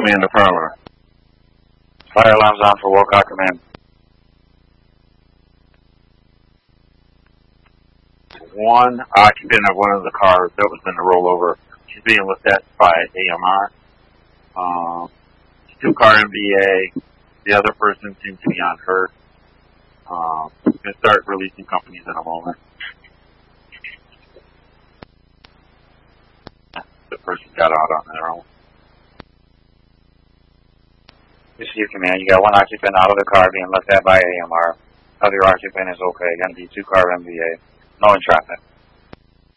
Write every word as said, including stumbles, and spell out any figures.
Command to Parlor. Fire alarms on for Wolcott Command. One occupant of one of the cars that was in the rollover. She's being looked at by A M R. Um, two-car M V A. The other person seems to be unhurt. Um, we're going to start releasing companies in a moment. The person got out on their own. Receive command. You got one occupant out of the car being looked at by A M R. Other occupant is okay. Going to be two-car M V A. No entrapment.